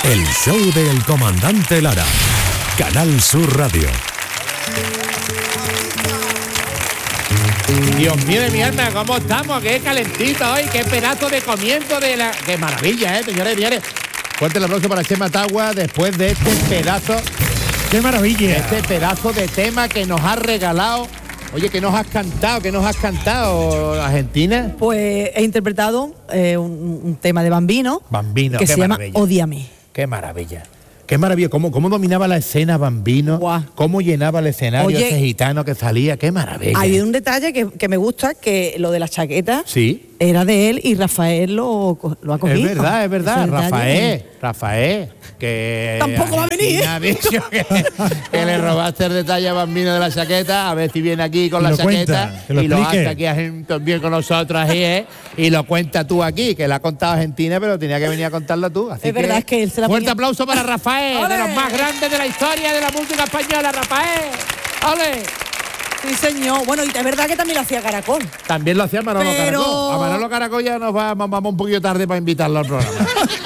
El show del comandante Lara. Canal Sur Radio. Dios mío de mi alma, ¿cómo estamos? Qué calentito hoy, qué pedazo de comienzo de la... Qué maravilla, señores y señores. Fuerte el aplauso para Chema Tagua después de este pedazo... ¡Qué maravilla! Este pedazo de tema que nos ha regalado. Oye, ¿qué nos has cantado, Argentina? Pues he interpretado un tema de Bambino. Bambino, que qué se llama maravilla. Ódiame. Qué maravilla. Qué maravilla, cómo dominaba la escena Bambino, Guau. cómo llenaba el escenario, Oye, ese gitano que salía, qué maravilla. Hay un detalle que me gusta, que lo de la chaqueta Sí. era de él y Rafael lo ha cogido. Es verdad. Ese detalle. Rafael, que Tampoco va a venir. Me ha dicho que le robaste el detalle a Bambino de la chaqueta, a ver si viene aquí con Y la lo chaqueta cuenta, que lo y lo explique. hace aquí también con nosotros ahí, y lo cuenta tú aquí, que la ha contado Argentina, pero tenía que venir a contarla tú. Así Es verdad, es que él se la fuerte ponía- aplauso para Rafael, ¡Ole! de los más grandes de la historia de la música española, Rafael. ¡Ole! Sí, señor. Bueno, y es verdad que también lo hacía Caracol. También lo hacía Manolo Pero- Caracol. A Manolo Caracol ya vamos un poquito tarde para invitarlo al programa.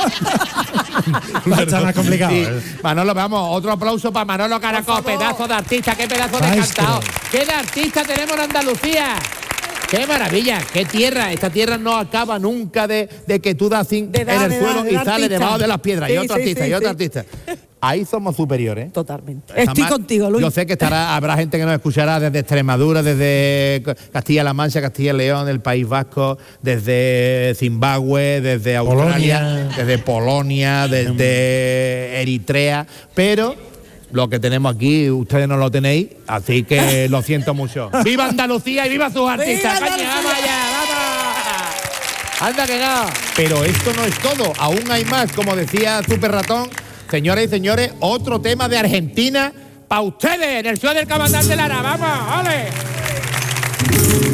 Va a estar más complicado. Sí. Manolo, vamos, otro aplauso para Manolo Caracol, pedazo de artista, qué pedazo de Maestro. cantado. ¿Qué de artista tenemos en Andalucía? ¡Qué maravilla! ¡Qué tierra! Esta tierra no acaba nunca de que tú das en el suelo y sale debajo de las piedras. Y Sí, otro sí, artista, sí, y otro sí. artista. Ahí somos superiores. Totalmente. Jamás- Estoy contigo, Luis. Yo sé que habrá gente que nos escuchará desde Extremadura, desde Castilla-La Mancha, Castilla-León, el País Vasco, desde Zimbabue, desde Australia, Polonia. desde Polonia, desde Eritrea, pero lo que tenemos aquí ustedes no lo tenéis, así que lo siento mucho. ¡Viva Andalucía y viva sus artistas! ¡Viva ¡Caña, Andalucía! vamos allá, vamos! ¡Anda que no! Pero esto no es todo, aún hay más, como decía Super Ratón. Señoras y señores, otro tema de Argentina para ustedes en el show del comandante Lara. ¡Vamos! ¡Ole!